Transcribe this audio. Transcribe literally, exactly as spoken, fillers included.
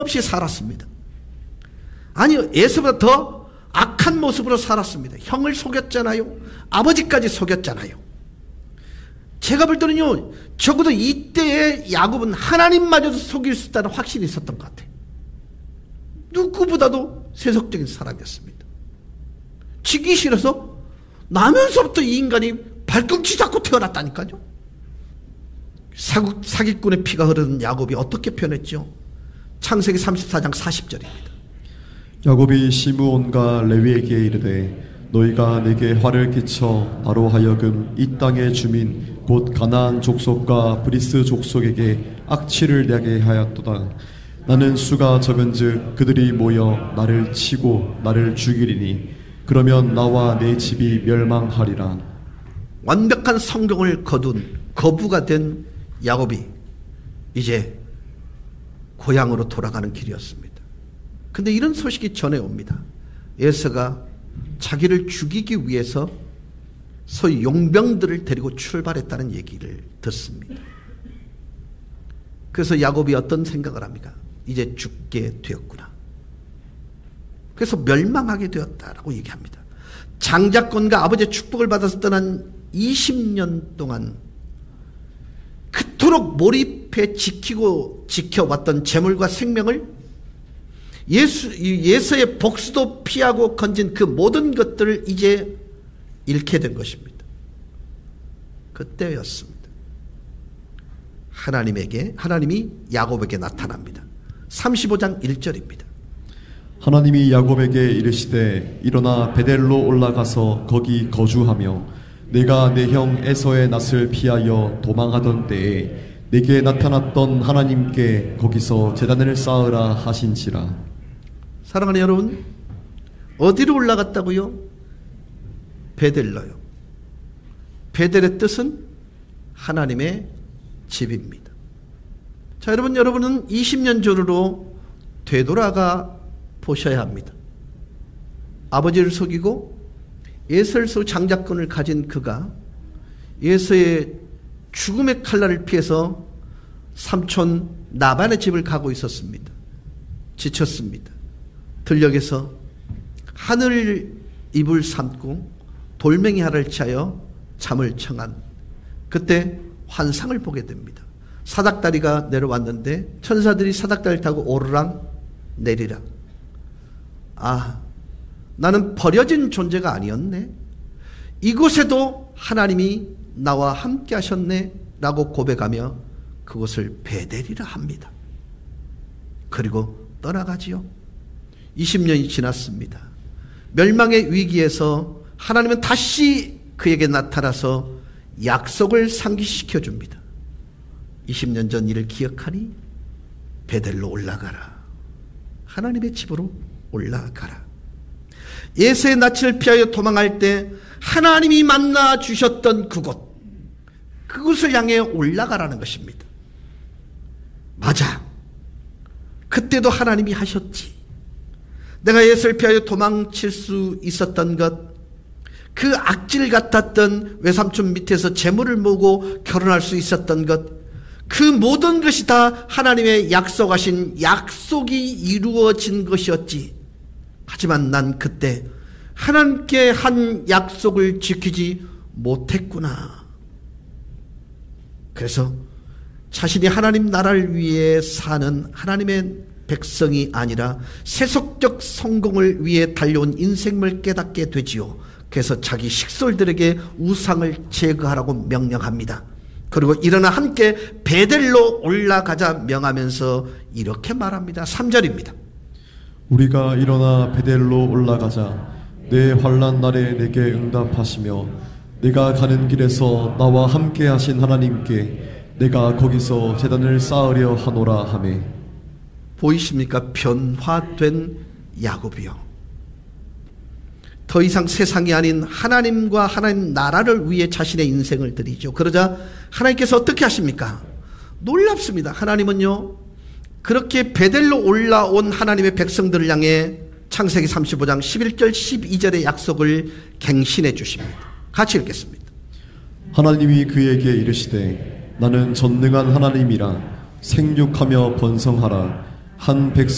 없이 살았습니다. 아니요, 에서보다 더 악한 모습으로 살았습니다. 형을 속였잖아요. 아버지까지 속였잖아요. 제가 볼 때는요, 적어도 이때의 야곱은 하나님마저도 속일 수 있다는 확신이 있었던 것 같아요. 누구보다도 세속적인 사람이었습니다. 지기 싫어서 나면서부터 이 인간이 발꿈치 잡고 태어났다니까요. 사국, 사기꾼의 피가 흐르는 야곱이 어떻게 표현했죠? 창세기 삼십사 장 사십 절입니다. 야곱이 시므온과 레위에게 이르되 너희가 내게 화를 끼쳐 나로 하여금 이 땅의 주민 곧 가나안 족속과 브리스 족속에게 악취를 내게 하였도다. 나는 수가 적은즉 그들이 모여 나를 치고 나를 죽이리니 그러면 나와 내 집이 멸망하리라. 완벽한 성공을 거둔 거부가 된 야곱이 이제 고향으로 돌아가는 길이었습니다. 근데 이런 소식이 전해옵니다. 에서가 자기를 죽이기 위해서 소위 용병들을 데리고 출발했다는 얘기를 듣습니다. 그래서 야곱이 어떤 생각을 합니까? 이제 죽게 되었구나. 그래서 멸망하게 되었다라고 얘기합니다. 장자권과 아버지의 축복을 받아서 떠난 이십 년 동안 그토록 몰입해 지키고 지켜왔던 재물과 생명을 예수, 예서의 복수도 피하고 건진 그 모든 것들을 이제 잃게 된 것입니다. 그때였습니다. 하나님에게, 하나님이 야곱에게 나타납니다. 삼십오 장 일 절입니다. 하나님이 야곱에게 이르시되 일어나 베델로 올라가서 거기 거주하며 내가 내 형 에서의 낯을 피하여 도망하던 때에 내게 나타났던 하나님께 거기서 제단을 쌓으라 하신지라. 사랑하는 여러분, 어디로 올라갔다고요? 베델로요. 베델의 뜻은 하나님의 집입니다. 자, 여러분, 여러분은 이십 년 전으로 되돌아가 보셔야 합니다. 아버지를 속이고 에서의 장자권을 가진 그가 에서의 죽음의 칼날을 피해서 삼촌 나반의 집을 가고 있었습니다. 지쳤습니다. 들녘에서 하늘 이불 삼고 돌멩이 하나를 취하여 잠을 청한 그때 환상을 보게 됩니다. 사닥다리가 내려왔는데 천사들이 사닥다리를 타고 오르락 내리락. 아, 나는 버려진 존재가 아니었네. 이곳에도 하나님이 나와 함께 하셨네 라고 고백하며 그곳을 베델이라 합니다. 그리고 떠나가지요. 이십 년이 지났습니다. 멸망의 위기에서 하나님은 다시 그에게 나타나서 약속을 상기시켜 줍니다. 이십 년 전 일을 기억하니 베델로 올라가라. 하나님의 집으로 올라가라. 에서의 낯을 피하여 도망할 때 하나님이 만나 주셨던 그곳, 그곳을 향해 올라가라는 것입니다. 맞아. 그때도 하나님이 하셨지. 내가 에서를 피하여 도망칠 수 있었던 것, 그 악질 같았던 외삼촌 밑에서 재물을 모으고 결혼할 수 있었던 것, 그 모든 것이 다 하나님의 약속하신 약속이 이루어진 것이었지. 하지만 난 그때 하나님께 한 약속을 지키지 못했구나. 그래서 자신이 하나님 나라를 위해 사는 하나님의 백성이 아니라 세속적 성공을 위해 달려온 인생을 깨닫게 되지요. 그래서 자기 식솔들에게 우상을 제거하라고 명령합니다. 그리고 일어나 함께 베델로 올라가자 명하면서 이렇게 말합니다. 삼 절입니다. 우리가 일어나 베델로 올라가자. 내 환난 날에 내게 응답하시며 내가 가는 길에서 나와 함께 하신 하나님께 내가 거기서 제단을 쌓으려 하노라 하매. 보이십니까? 변화된 야곱이요. 더 이상 세상이 아닌 하나님과 하나님 나라를 위해 자신의 인생을 드리죠. 그러자 하나님께서 어떻게 하십니까? 놀랍습니다. 하나님은요, 그렇게 베델로 올라온 하나님의 백성들을 향해 창세기 삼십오 장 십일 절 십이 절의 약속을 갱신해 주십니다. 같이 읽겠습니다. 하나님이 그에게 이르시되 나는 전능한 하나님이라 생육하며 번성하라. 한 백성